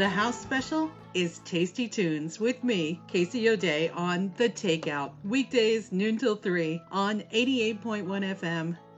The house special is Tasty Tunes with me, Casey O'Day, on The Takeout. Weekdays, noon till 3 on 88.1 FM,